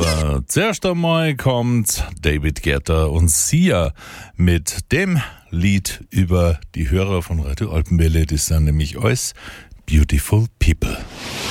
Aber zuerst einmal kommt David Guetta und Sia mit dem Lied über die Hörer von Radio Alpenwelle. Das sind nämlich alles Beautiful People.